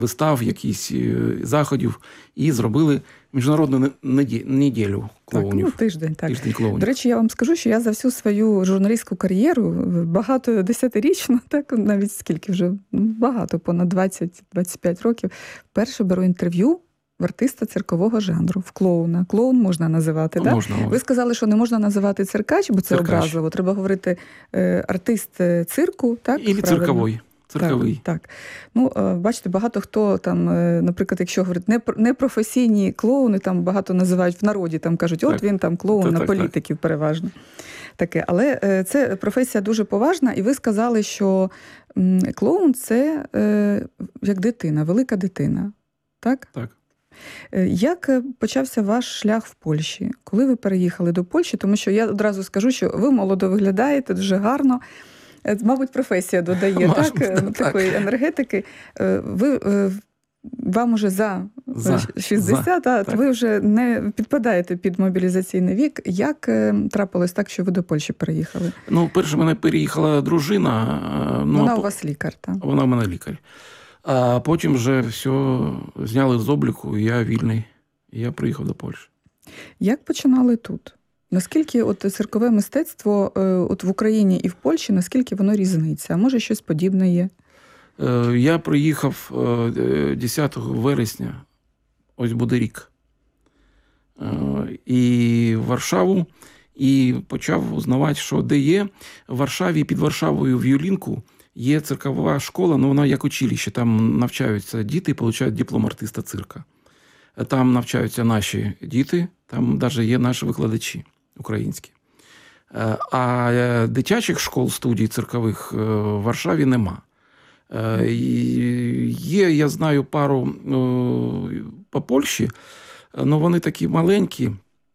вистав, якісь заходів, і зробили міжнародну неділю клоунів. Так, тиждень, так. Тиждень клоунів. До речі, я вам скажу, що я за всю свою журналістську кар'єру, багато десятирічно, так, навіть скільки вже, багато, понад 20-25 років, вперше беру інтерв'ю в артиста циркового жанру, в клоуна. Клоун можна називати, так? Можна. Ви сказали, що не можна називати циркач, бо це образливо. Треба говорити артист цирку, так? І цирковий. Цирковий. Так. Бачите, багато хто там, наприклад, якщо говорить непрофесійні клоуни, там багато називають в народі, там кажуть, от він там клоун на політиків переважно. Таке. Але це професія дуже поважна, і ви сказали, що клоун – це як дитина, велика дитина. Так? Так. Як почався ваш шлях в Польщі? Коли ви переїхали до Польщі? Тому що я одразу скажу, що ви молодо виглядаєте, дуже гарно. Мабуть, професія додає такої енергетики. Вам уже за 60, ви вже не підпадаєте під мобілізаційний вік. Як трапилось так, що ви до Польщі переїхали? Перше мене переїхала дружина. Вона у вас лікар, так? Вона у мене лікар. А потім вже все зняли з обліку, і я вільний. І я приїхав до Польщі. Як починали тут? Наскільки циркове мистецтво в Україні і в Польщі, наскільки воно різниця? А може щось подібне є? Я приїхав 10 вересня, ось буде рік, і в Варшаву, і почав узнавати, що де є. В Варшаві, під Варшавою в Юлінку є циркова школа, але вона як училище, там навчаються діти і отримують диплом артиста цирка. Там навчаються наші діти, там навіть є наші викладачі українські. А дитячих школ, студій циркових в Варшаві нема. Є, я знаю, пару по Польщі, але вони такі маленькі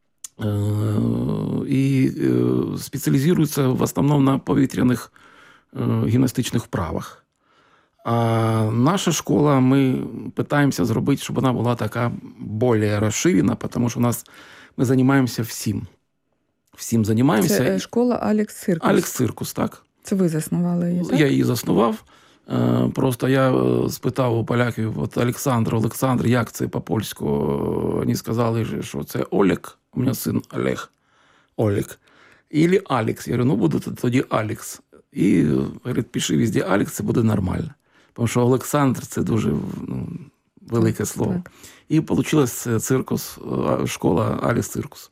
і спеціалізуються в основному на повітряних гімнастичних вправах. А наша школа, ми намагаємося зробити, щоб вона була така більш розширена, тому що ми займаємося всім. Всім займаємося. Це школа Алекс Циркус. Алекс Циркус, так. Це ви заснували її, так? Я її заснував. Просто я спитав у поляків, Олександр, як це по-польську? Вони сказали, що це Олег, у мене син Олег. Ілі Алекс. Я говорю, буде тоді Алекс. І, говорить, пиши везде Алекс, це буде нормально. Тому що Олександр – це дуже велике слово. Так. І вийшла циркус, школа Алекс Циркус.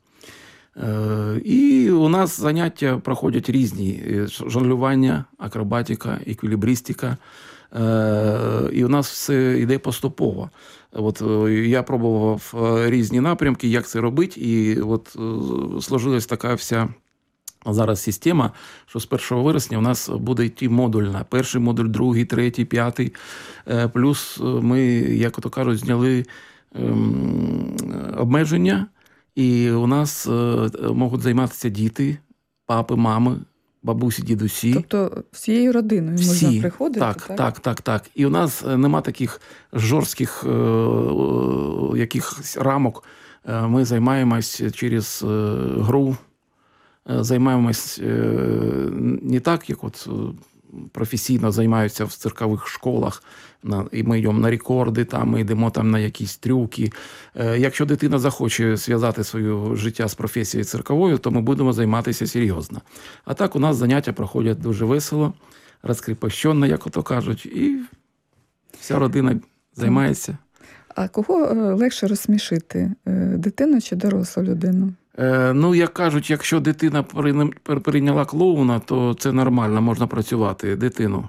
І у нас заняття проходять різні. Жонглювання, акробатика, еквілібристика. І у нас все йде поступово. Я пробував різні напрямки, як це робити. І сложилась така вся зараз система, що з 1 вересня у нас буде йти модульна. Перший модуль, другий, третій, п'ятий. Плюс ми, як то кажуть, зняли обмеження. І у нас можуть займатися діти, папи, мами, бабусі, дідусі. Тобто всією родиною можна приходити? Так. І у нас нема таких жорстких якихось рамок. Ми займаємось через гру, займаємось не так, як професійно займаються в циркових школах, і ми йдемо на рекорди, ми йдемо на якісь трюки. Якщо дитина захоче зв'язати своє життя з професією цирковою, то ми будемо займатися серйозно. А так у нас заняття проходять дуже весело, розкріпощенно, як ото кажуть, і вся родина займається. А кого легше розсмішити, дитину чи дорослу людину? Як кажуть, якщо дитина прийняла клоуна, то це нормально, можна працювати дитину.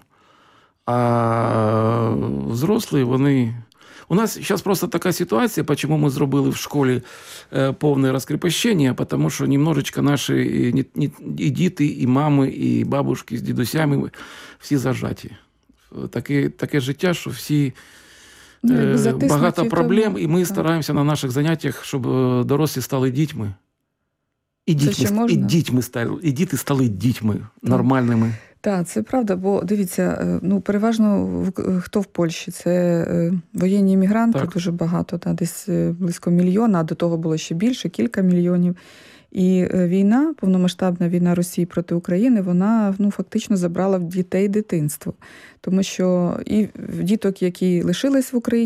А взрослі, вони... У нас зараз просто така ситуація, чому ми зробили в школі повне розкріпощення, тому що немножечко наші і діти, і мами, і бабушки з дідусями всі зажаті. Таке життя, що всі... багато проблем, і ми стараємося на наших заняттях, щоб дорослі стали дітьми. І діти стали дітьми нормальними. Так, це правда, бо дивіться, переважно хто в Польщі? Це воєнні іммігранти, дуже багато, десь близько 1 мільйона, а до того було ще більше, кілька мільйонів. І війна, повномасштабна війна Росії проти України, вона фактично забрала в дітей дитинство. Тому що і в діток, які лишились в Україні,